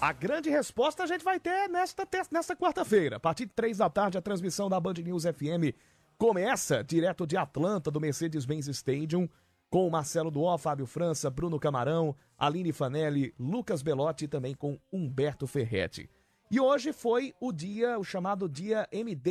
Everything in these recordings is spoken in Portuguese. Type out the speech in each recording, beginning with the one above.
A grande resposta a gente vai ter nesta quarta-feira. A partir de 3 da tarde, a transmissão da Band News FM começa direto de Atlanta, do Mercedes-Benz Stadium, com Marcelo Duó, Fábio França, Bruno Camarão, Aline Fanelli, Lucas Belotti e também com Humberto Ferretti. E hoje foi o chamado dia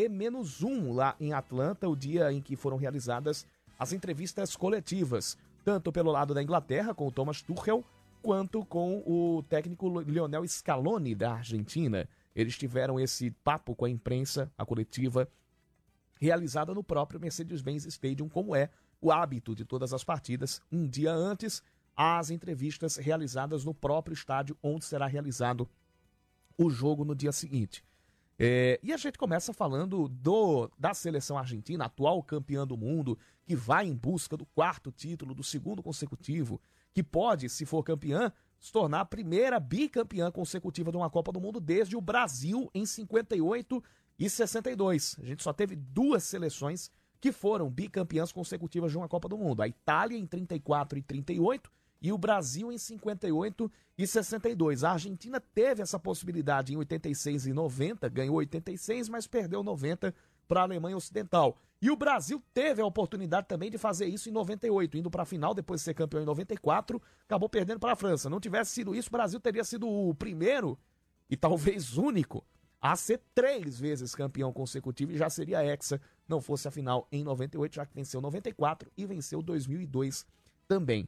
MD-1 lá em Atlanta, o dia em que foram realizadas as entrevistas coletivas, tanto pelo lado da Inglaterra, com o Thomas Tuchel, quanto com o técnico Lionel Scaloni, da Argentina. Eles tiveram esse papo com a imprensa, a coletiva, realizada no próprio Mercedes-Benz Stadium, como é o hábito de todas as partidas, um dia antes, as entrevistas realizadas no próprio estádio, onde será realizado o jogo no dia seguinte. E a gente começa falando da seleção argentina, atual campeã do mundo, que vai em busca do 4º título, do 2º consecutivo, que pode, se for campeã, se tornar a primeira bicampeã consecutiva de uma Copa do Mundo desde o Brasil em 58 e 62. A gente só teve 2 seleções que foram bicampeãs consecutivas de uma Copa do Mundo. A Itália em 34 e 38 e o Brasil em 58 e 62. A Argentina teve essa possibilidade em 86 e 90, ganhou 86, mas perdeu 90 para a Alemanha Ocidental. E o Brasil teve a oportunidade também de fazer isso em 98, indo para a final, depois de ser campeão em 94, acabou perdendo para a França. Não tivesse sido isso, o Brasil teria sido o primeiro e talvez único a ser 3 vezes campeão consecutivo e já seria hexa, não fosse a final em 98, já que venceu 94 e venceu 2002 também.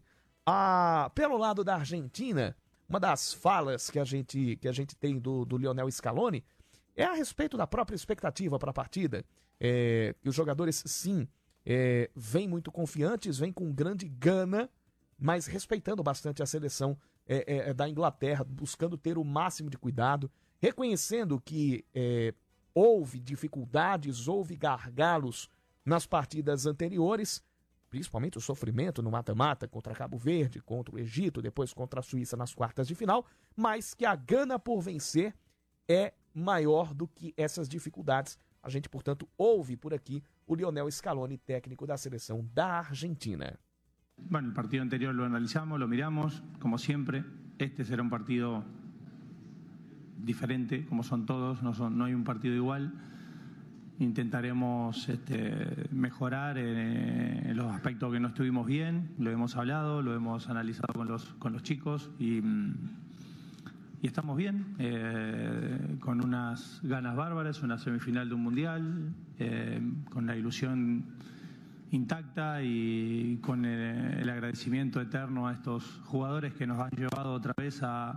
Pelo lado da Argentina, uma das falas que a gente tem do Lionel Scaloni é a respeito da própria expectativa para a partida. Os jogadores, sim, vêm muito confiantes, vêm com grande gana, mas respeitando bastante a seleção da Inglaterra, buscando ter o máximo de cuidado, reconhecendo que houve dificuldades, houve gargalos nas partidas anteriores, principalmente o sofrimento no mata-mata contra Cabo Verde, contra o Egito, depois contra a Suíça nas quartas de final, mas que a gana por vencer é maior do que essas dificuldades. A gente, portanto, ouve por aqui o Lionel Scaloni, técnico da seleção da Argentina. Bueno, el partido anterior lo analizamos, lo miramos, como siempre. Este será un partido diferente, como son todos, no hay un partido igual. Intentaremos mejorar en los aspectos que no estuvimos bien, lo hemos hablado, lo hemos analizado con los chicos y estamos bien, con unas ganas bárbaras, una semifinal de un mundial, con la ilusión intacta y con el agradecimiento eterno a estos jugadores que nos han llevado otra vez a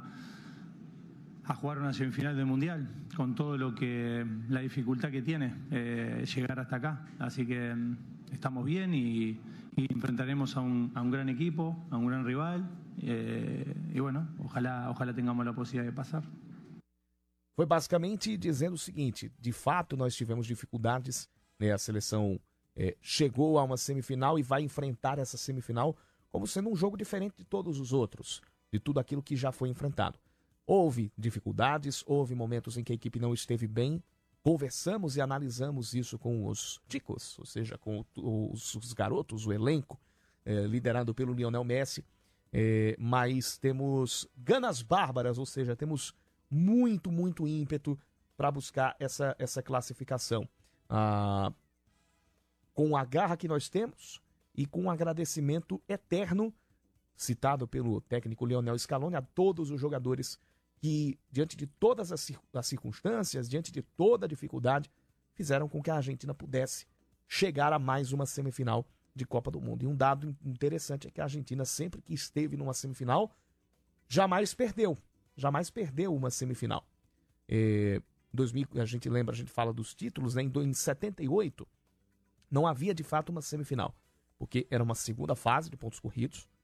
jugar una semifinal del Mundial, con todo la dificultad que tiene llegar hasta acá. Así que estamos bien y enfrentaremos a un gran equipo, a un gran rival, y bueno, ojalá tengamos la posibilidad de pasar. Foi basicamente dizendo o seguinte: de fato nós tivemos dificuldades, né? A seleção chegou a uma semifinal e vai enfrentar essa semifinal como sendo um jogo diferente de todos os outros, de tudo aquilo que já foi enfrentado. Houve dificuldades, houve momentos em que a equipe não esteve bem, conversamos e analisamos isso com os ticos, ou seja, com os garotos, o elenco, liderado pelo Lionel Messi, mas temos ganas bárbaras, ou seja, temos muito, muito ímpeto para buscar essa classificação. Com a garra que nós temos e com um agradecimento eterno, citado pelo técnico Lionel Scaloni, a todos os jogadores que, diante de todas as circunstâncias, diante de toda a dificuldade, fizeram com que a Argentina pudesse chegar a mais uma semifinal de Copa do Mundo. E um dado interessante é que a Argentina, sempre que esteve numa semifinal, jamais perdeu uma semifinal. A gente lembra, a gente fala dos títulos, né? Em 78, não havia de fato uma semifinal, porque era uma segunda fase de pontos corridos,